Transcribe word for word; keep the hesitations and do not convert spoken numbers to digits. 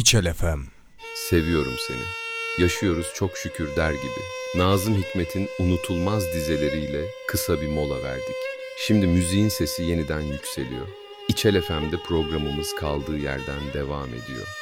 İçel F M. Seviyorum seni. Yaşıyoruz çok şükür der gibi. Nazım Hikmet'in unutulmaz dizeleriyle kısa bir mola verdik. Şimdi müziğin sesi yeniden yükseliyor. İçel F M'de programımız kaldığı yerden devam ediyor.